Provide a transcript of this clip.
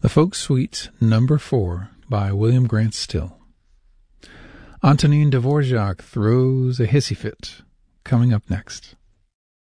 The Folk Suite Number 4 by William Grant Still. Antonin Dvorak throws a hissy fit. Coming up next.